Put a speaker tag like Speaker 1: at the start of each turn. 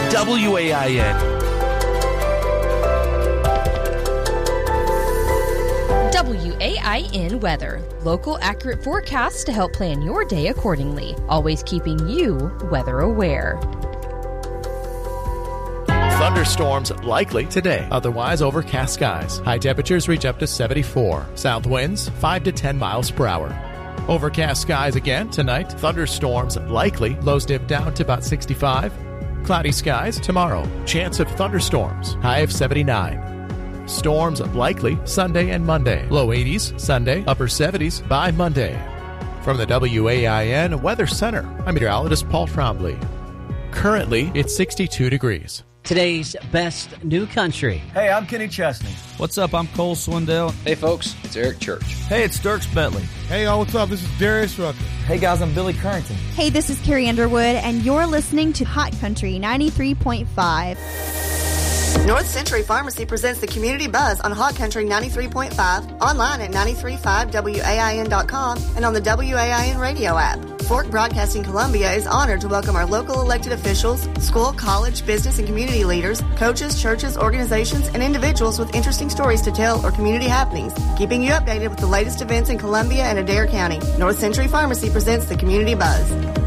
Speaker 1: WAIN.
Speaker 2: WAIN weather. Local accurate forecasts to help plan your day accordingly. Always keeping you weather aware.
Speaker 3: Thunderstorms likely today. Otherwise, overcast skies. High temperatures reach up to 74. South winds 5 to 10 miles per hour. Overcast skies again tonight. Thunderstorms likely. Lows dip down to about 65. Cloudy skies tomorrow. Chance of thunderstorms. High of 79. Storms likely Sunday and Monday. Low 80s Sunday, upper 70s by Monday. From the WAIN Weather Center, I'm meteorologist Paul Trombley. Currently, it's 62 degrees.
Speaker 4: Today's best new country.
Speaker 5: Hey, I'm Kenny Chesney.
Speaker 6: What's up? I'm Cole Swindell.
Speaker 7: Hey, folks, it's Eric Church.
Speaker 6: Hey, it's Dirks Bentley.
Speaker 8: Hey, y'all, what's up? This is Darius Rucker.
Speaker 5: Hey, guys, I'm Billy Currington.
Speaker 9: Hey, this is Carrie Underwood, and you're listening to Hot Country 93.5.
Speaker 10: North Century Pharmacy presents the Community Buzz on Hot Country 93.5, online at 935WAIN.com, and on the WAIN radio app. Fork Broadcasting Columbia is honored to welcome our local elected officials, school, college, business, and community leaders, coaches, churches, organizations, and individuals with interesting stories to tell or community happenings, keeping you updated with the latest events in Columbia and Adair County. North Century Pharmacy presents the Community Buzz.